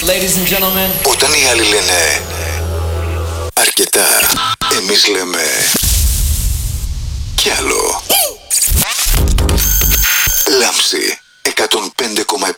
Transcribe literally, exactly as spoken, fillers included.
Ladies and gentlemen. Όταν οι άλλοι λένε αρκετά, εμείς λέμε κι άλλο. Λάμψη.